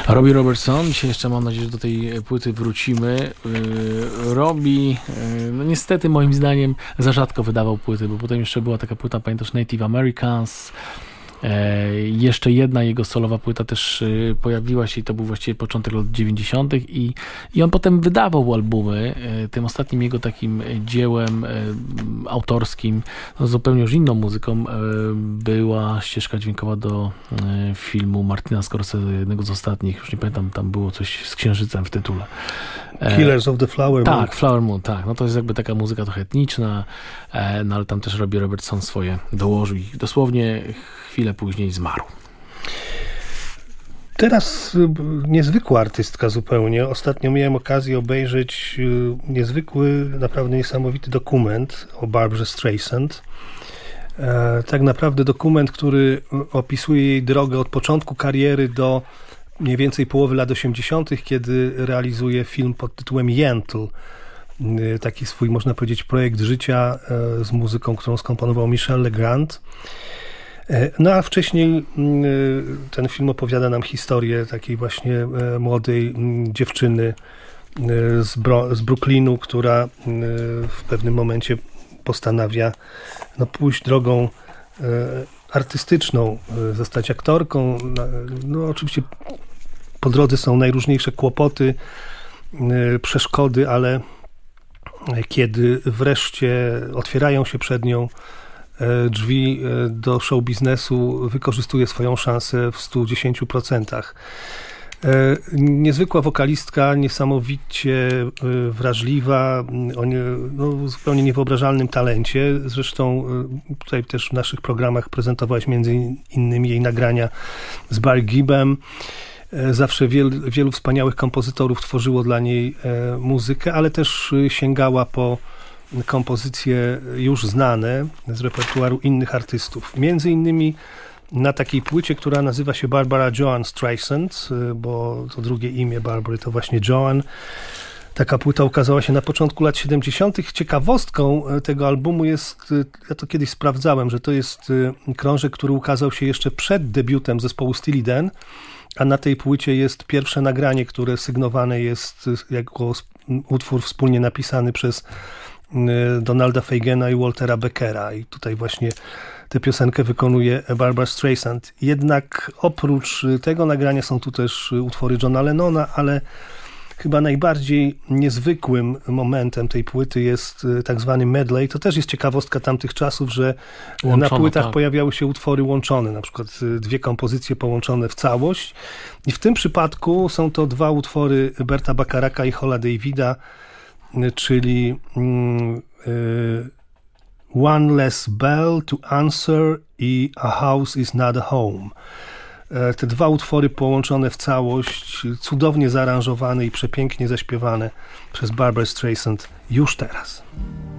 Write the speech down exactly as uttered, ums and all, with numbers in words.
Robbie Robertson, dzisiaj jeszcze mam nadzieję, że do tej płyty wrócimy. Robbie, no niestety moim zdaniem za rzadko wydawał płyty, bo potem jeszcze była taka płyta, pamiętasz, Native Americans. E, jeszcze jedna jego solowa płyta też e, pojawiła się i to był właściwie początek lat dziewięćdziesiątych i, i on potem wydawał albumy. E, tym ostatnim jego takim dziełem e, autorskim, no, zupełnie już inną muzyką, e, była ścieżka dźwiękowa do e, filmu Martina Scorsese, jednego z ostatnich, już nie pamiętam, tam było coś z księżycem w tytule. E, Killers of the Flower Moon. Tak, Flower Moon, tak. No to jest jakby taka muzyka trochę etniczna, e, no ale tam też Robbie Robertson swoje dołożył i dosłownie chwilę później zmarł. Teraz niezwykła artystka zupełnie. Ostatnio miałem okazję obejrzeć niezwykły, naprawdę niesamowity dokument o Barbarze Streisand. E, tak naprawdę dokument, który opisuje jej drogę od początku kariery do mniej więcej połowy lat osiemdziesiątych, kiedy realizuje film pod tytułem Yentl. Taki swój, można powiedzieć, projekt życia z muzyką, którą skomponował Michel Legrand. No a wcześniej ten film opowiada nam historię takiej właśnie młodej dziewczyny z, Bro- z Brooklynu, która w pewnym momencie postanawia no, pójść drogą artystyczną, zostać aktorką. No oczywiście po drodze są najróżniejsze kłopoty, przeszkody, ale kiedy wreszcie otwierają się przed nią drzwi do show biznesu, wykorzystuje swoją szansę w stu dziesięciu procentach. Niezwykła wokalistka, niesamowicie wrażliwa, o nie, no, zupełnie niewyobrażalnym talencie. Zresztą tutaj też w naszych programach prezentowałeś między innymi jej nagrania z Barry Gibbem. Zawsze wiel, wielu wspaniałych kompozytorów tworzyło dla niej muzykę, ale też sięgała po kompozycje już znane z repertuaru innych artystów. Między innymi na takiej płycie, która nazywa się Barbara Joan Streisand, bo to drugie imię Barbary to właśnie Joan. Taka płyta ukazała się na początku lat siedemdziesiątych. Ciekawostką tego albumu jest, ja to kiedyś sprawdzałem, że to jest krążek, który ukazał się jeszcze przed debiutem zespołu Steely Dan, a na tej płycie jest pierwsze nagranie, które sygnowane jest jako utwór wspólnie napisany przez Donalda Faigena i Waltera Beckera. I tutaj właśnie tę piosenkę wykonuje Barbara Streisand. Jednak oprócz tego nagrania są tu też utwory Johna Lennona, ale chyba najbardziej niezwykłym momentem tej płyty jest tak zwany medley. To też jest ciekawostka tamtych czasów, że łączone, na płytach tak. pojawiały się utwory łączone, na przykład dwie kompozycje połączone w całość. I w tym przypadku są to dwa utwory Berta Bacharaka i Hola Davida, czyli One Less Bell to Answer i A House is Not a Home. Te dwa utwory połączone w całość, cudownie zaaranżowane i przepięknie zaśpiewane przez Barbarę Streisand już teraz.